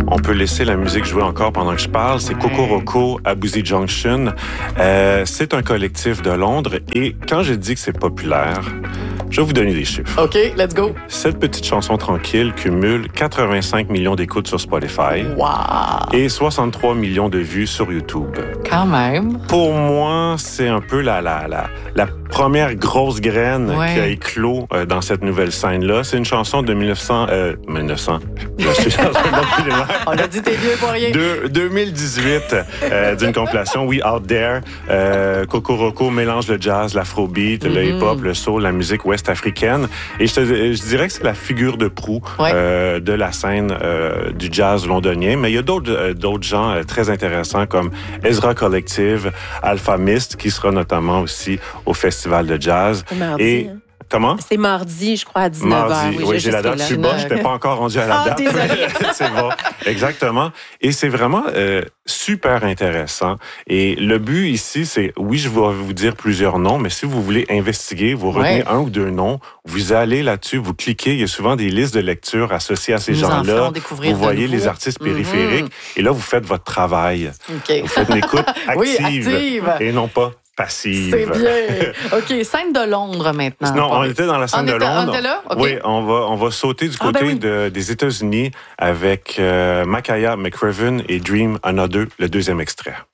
On peut laisser la musique jouer encore pendant que je parle. C'est Kokoroko à Boozy Junction. C'est un collectif de Londres et quand je dis que c'est populaire, je vais vous donner des chiffres. OK, let's go. Cette petite chanson tranquille cumule 85 millions d'écoutes sur Spotify et 63 millions de vues sur YouTube. Quand même. Pour moi, c'est un peu la première grosse graine qui a éclos dans cette nouvelle scène-là. C'est une chanson de 1900... On a dit t'es vieux pour rien. 2018, d'une compilation We Out There. Kokoroko mélange le jazz, l'afrobeat, le hip-hop, le soul, la musique ouest-africaine. Et je dirais que c'est la figure de proue de la scène du jazz londonien. Mais il y a d'autres gens très intéressants comme Ezra Collective, Alpha Mist, qui sera notamment aussi au Festival de jazz. Mardi, Comment? C'est mardi, je crois, à 19h. Mardi, oui, j'ai la date sur bas. Je n'étais pas encore rendu à la date. C'est bon, exactement. Et c'est vraiment super intéressant. Et le but ici, c'est, oui, je vais vous dire plusieurs noms, mais si vous voulez investiguer, vous retenez un ou deux noms, vous allez là-dessus, vous cliquez, il y a souvent des listes de lecture associées à ces gens-là. Vous voyez les artistes périphériques, et là, vous faites votre travail. Vous faites une écoute active. Et non pas passive. C'est bien. OK, scène de Londres maintenant. Non, on était dans la scène de Londres. On était là? Okay. Oui, on va sauter du côté des États-Unis avec Makaya McCraven et Dream Another, le deuxième extrait.